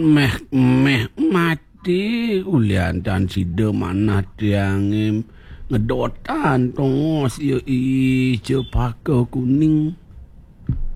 meh mati ulian dan sida mana tiang ngedotan tongos ijo paka kuning